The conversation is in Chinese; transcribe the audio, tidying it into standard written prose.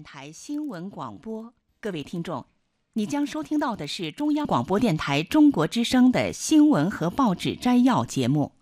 台新闻广播，各位听众，你将收听到的是中央广播电台中国之声的新闻和报纸摘要节目。